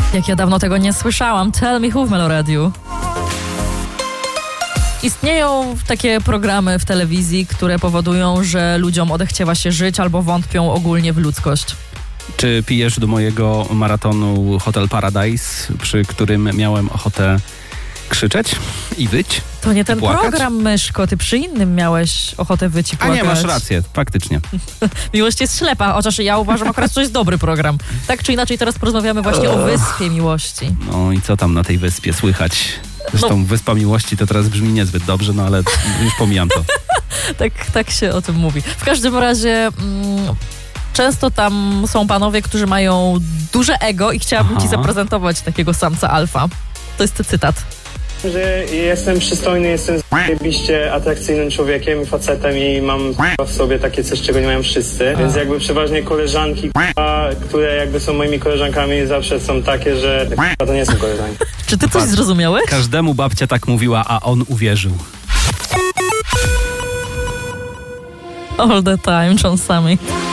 Jak ja dawno tego nie słyszałam. Tell Me Who w Meloradiu. Istnieją takie programy w telewizji, które powodują, że ludziom odechciewa się żyć albo wątpią ogólnie w ludzkość. Czy pijesz do mojego maratonu Hotel Paradise, przy którym miałem ochotę krzyczeć i wyć? To nie ten płakać? program, Myszko. Ty przy innym miałeś ochotę wyć i A płakać. nie, masz rację, faktycznie. Miłość jest ślepa, chociaż ja uważam akurat, że to jest dobry program. Tak czy inaczej, teraz porozmawiamy właśnie o Wyspie Miłości. No i co tam na tej wyspie słychać? Zresztą Wyspa Miłości to teraz brzmi niezbyt dobrze, no ale już pomijam to. Tak się o tym mówi. W każdym razie często tam są panowie, którzy mają duże ego i chciałabym ci zaprezentować takiego samca alfa. To jest cytat. Że jestem przystojny, jestem zajebiście atrakcyjnym człowiekiem i facetem i mam w sobie takie coś, czego nie mają wszyscy. Więc jakby przeważnie koleżanki, które jakby są moimi koleżankami, zawsze są takie, że to nie są koleżanki. Czy ty coś zrozumiałeś? Każdemu babcia tak mówiła, a on uwierzył. All the time, John Summit.